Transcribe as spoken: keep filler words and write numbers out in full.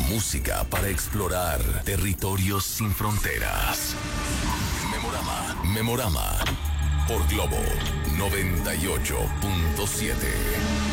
música para explorar territorios sin fronteras. Memorama, Memorama. Por Globo noventa y ocho punto siete.